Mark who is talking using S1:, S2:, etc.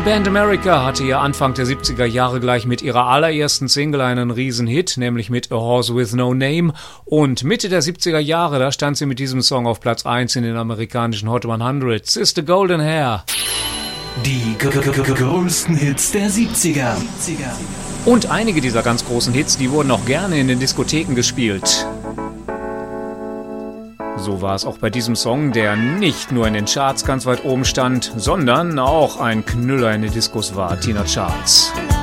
S1: Band America hatte ja Anfang der 70er Jahre gleich mit ihrer allerersten Single einen Riesenhit, nämlich mit A Horse With No Name. Und Mitte der 70er Jahre, da stand sie mit diesem Song auf Platz 1 in den amerikanischen Hot 100. Sister Golden Hair.
S2: Die größten Hits der 70er.
S1: Und einige dieser ganz großen Hits, die wurden auch gerne in den Diskotheken gespielt. So war es auch bei diesem Song, der nicht nur in den Charts ganz weit oben stand, sondern auch ein Knüller in den Diskos war, Tina Charles.